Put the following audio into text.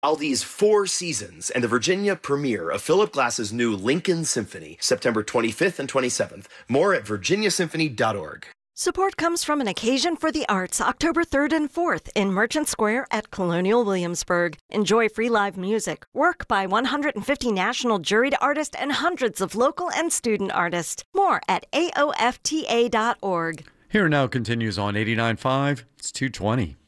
Vivaldi's Four Seasons and the Virginia premiere of Philip Glass's new Lincoln Symphony, September 25th and 27th. More at virginiasymphony.org. Support comes from An Occasion for the Arts, October 3rd and 4th in Merchant Square at Colonial Williamsburg. Enjoy free live music, work by 150 national juried artists and hundreds of local and student artists. More at aofta.org. Here Now continues on 89.5. It's 2:20.